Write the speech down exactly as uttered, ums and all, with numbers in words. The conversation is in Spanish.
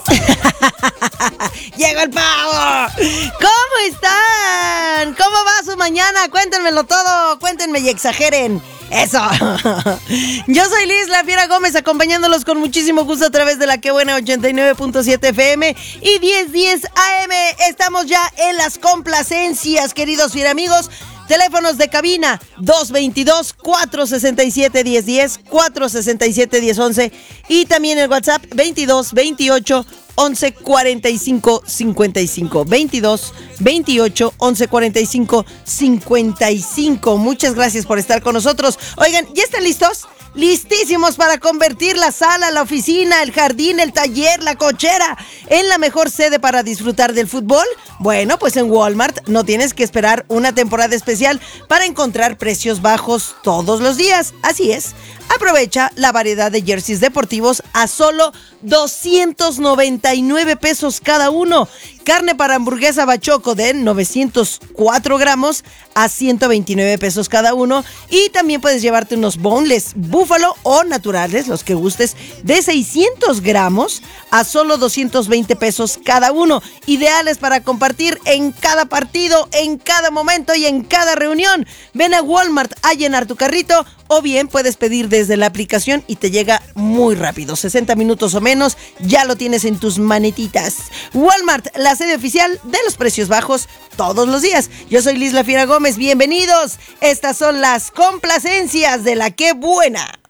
¡Llegó el pavo! ¿Cómo están? ¿Cómo va su mañana? Cuéntenmelo todo, cuéntenme y exageren. ¡Eso! Yo soy Liz, la Fiera Gómez, acompañándolos con muchísimo gusto a través de la Que Buena ochenta y nueve punto siete F M y diez diez A M. Estamos ya en las complacencias, queridos Fiera amigos. Teléfonos de cabina dos veintidós, cuatrocientos sesenta y siete, diez diez, cuatrocientos sesenta y siete, diez once y también el WhatsApp veintidós, veintiocho, once, cuarenta y cinco, cincuenta y cinco. veintidós, veintiocho, once, cuarenta y cinco, cincuenta y cinco. Muchas gracias por estar con nosotros. Oigan, ¿ya están listos? Listísimos para convertir la sala, la oficina, el jardín, el taller, la cochera en la mejor sede para disfrutar del fútbol. Bueno, pues en Walmart no tienes que esperar una temporada especial para encontrar precios bajos todos los días. Así es, aprovecha la variedad de jerseys deportivos a solo doscientos noventa y nueve pesos cada uno. Carne para hamburguesa Bachoco de novecientos cuatro gramos a ciento veintinueve pesos cada uno. Y también puedes llevarte unos boneless búfalo o naturales, los que gustes, de seiscientos gramos a solo doscientos veinte pesos cada uno. Ideales para compartir en cada partido, en cada momento y en cada reunión. Ven a Walmart a llenar tu carrito o bien puedes pedir desde la aplicación y te llega muy rápido. sesenta minutos o menos, ya lo tienes en tus manetitas. Walmart, la sede oficial de los precios bajos todos los días. Yo soy Liz La Fiera Gómez, bienvenidos. Estas son las complacencias de la Que Buena.